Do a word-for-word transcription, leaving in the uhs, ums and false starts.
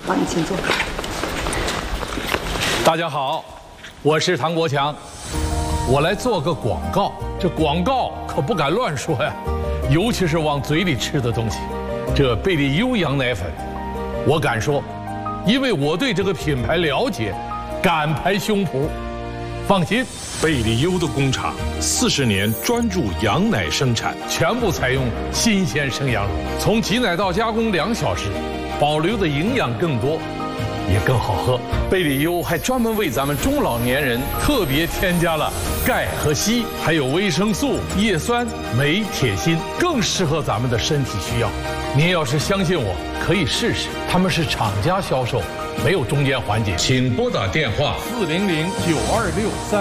好，你请坐。 大家好，我是唐国强，我来做个广告。这广告可不敢乱说呀，尤其是往嘴里吃的东西。这贝利优羊奶粉，我敢说，因为我对这个品牌了解，敢拍胸脯。放心， 贝利优的工厂四十年专注羊奶生产， 全部采用新鲜生羊乳，从挤奶到加工两小时，保留的营养更多，也更好喝。贝利优还专门为咱们中老年人特别添加了钙和硒，还有维生素、叶酸、镁、铁、锌，更适合咱们的身体需要。您要是相信我，可以试试。他们是厂家销售，没有中间环节。请拨打电话四零零九二六三。